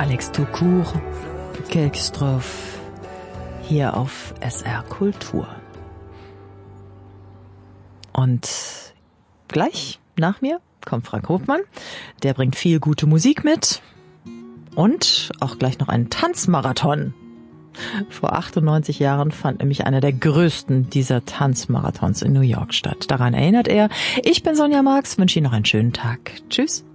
Alex Toucourt, Kelkstrophe, hier auf SR Kultur. Und gleich nach mir kommt Frank Hofmann, der bringt viel gute Musik mit und auch gleich noch einen Tanzmarathon. Vor 98 Jahren fand nämlich einer der größten dieser Tanzmarathons in New York statt. Daran erinnert er. Ich bin Sonja Marx, wünsche Ihnen noch einen schönen Tag. Tschüss.